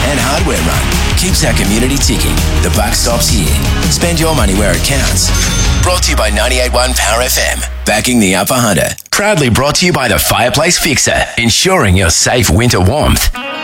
and hardware run keeps our community ticking. The buck stops here. Spend your money where it counts. Brought to you by 98.1 Power FM. Backing the Upper Hunter. Proudly brought to you by the Fireplace Fixer, ensuring your safe winter warmth.